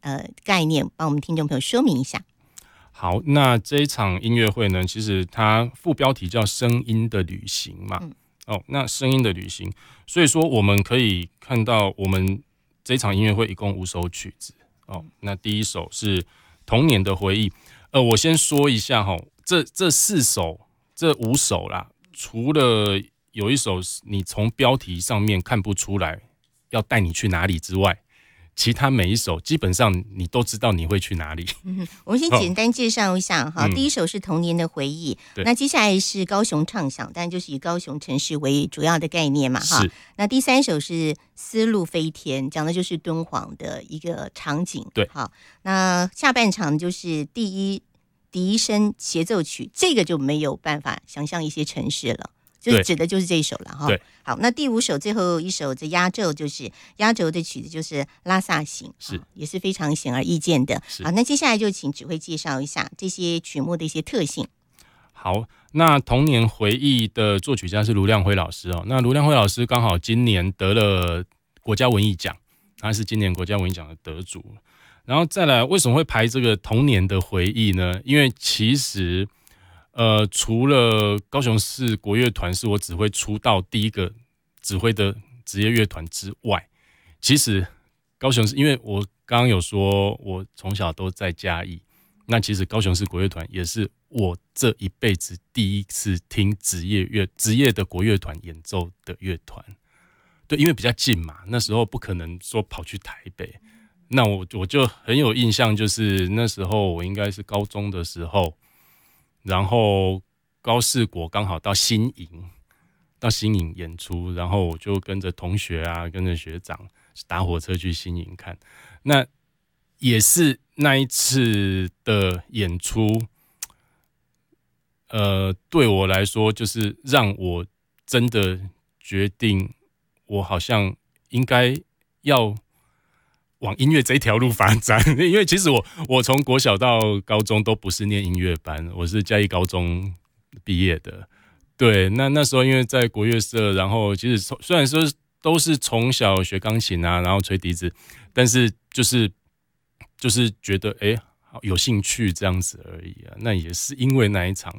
概念，帮我们听众朋友说明一下。 好，那这一场音乐会呢，其实它副标题叫声音的旅行嘛。那声音的旅行，所以说我们可以看到我们这一场音乐会一共5首曲子。那第一首是童年的回忆。我先说一下这4首这5首啦，除了有一首你从标题上面看不出来要带你去哪里之外，其他每一首基本上你都知道你会去哪里。 我们先简单介绍一下第一首是童年的回忆，那接下来是高雄畅想，但就是以高雄城市为主要的概念嘛那第3首是丝路飞天，讲的就是敦煌的一个场景。 对， 好，那下半场就是第一声协奏曲，这个就没有办法想象一些城市了，就指的就是这一首了对， 好，那第5首最后一首这压轴，就是压轴的曲子就是拉萨行，也是非常显而易见的。好，那接下来就请指挥介绍一下这些曲目的一些特性。 好，那童年回忆的作曲家是卢亮辉老师那卢亮辉老师刚好今年得了国家文艺奖，他是今年国家文艺奖的得主。然后再来，为什么会排这个童年的回忆呢？因为其实除了高雄市国乐团是我指挥出道第一个指挥的职业乐团之外，其实高雄市，因为我刚刚有说我从小都在嘉义，那其实高雄市国乐团也是我这一辈子第一次听职业的国乐团演奏的乐团。对，因为比较近嘛，那时候不可能说跑去台北。那我就很有印象，就是那时候我应该是高中的时候，然后高士国刚好到新营演出，然后我就跟着同学跟着学长打火车去新营看。那也是那一次的演出，对我来说就是让我真的决定，我好像应该要往音乐这一条路发展。因为其实我从国小到高中都不是念音乐班，我是嘉义高中毕业的。对，那时候因为在国乐社，然后其实虽然说都是从小学钢琴然后吹笛子，但是就是觉得有兴趣这样子而已那也是因为那一场，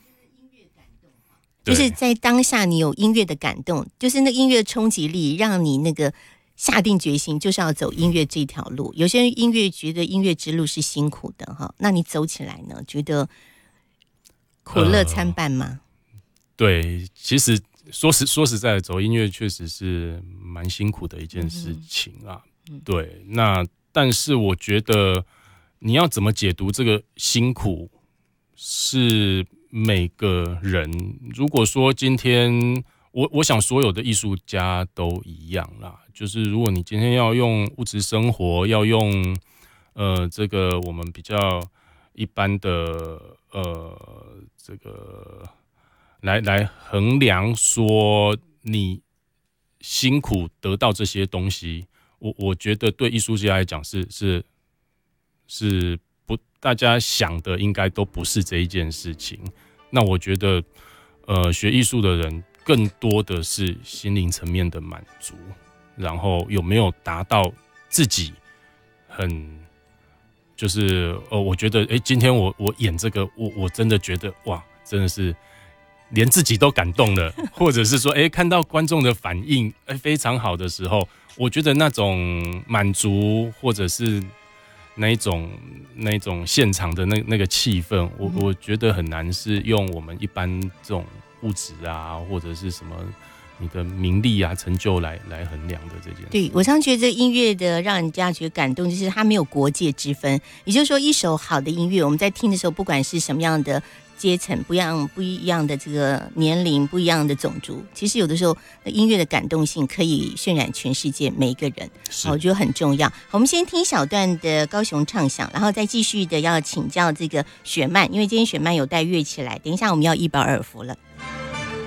就是在当下你有音乐的感动，就是那音乐冲击力让你那个下定决心就是要走音乐这条路。有些人音乐觉得音乐之路是辛苦的那你走起来呢，觉得苦乐参半吗？ 对，其实说实在的，走音乐确实是蛮辛苦的一件事情对，那但是我觉得你要怎么解读这个辛苦，是每个人。如果说今天我想所有的艺术家都一样啦，就是如果你今天要用物质生活，要用这个我们比较一般的这个来衡量说你辛苦得到这些东西，我觉得对艺术家来讲是不，大家想的应该都不是这一件事情。那我觉得学艺术的人更多的是心灵层面的满足，然后有没有达到自己就是我觉得今天我演这个，我真的觉得哇，真的是连自己都感动了，或者是说看到观众的反应非常好的时候，我觉得那种满足，或者是那一种现场的那个气氛，我觉得很难是用我们一般这种物质或者是什么你的名利成就来衡量的这件事。 对，我常觉得音乐的让人家觉得感动，就是它没有国界之分。也就是说，一首好的音乐，我们在听的时候，不管是什么样的阶层，不一样的这个年龄，不一样的种族，其实有的时候音乐的感动性可以渲染全世界每一个人，我觉得很重要。我们先听一小段的高雄畅想，然后再继续的要请教这个雪曼，因为今天雪曼有带乐器来，等一下我们要一饱耳福了。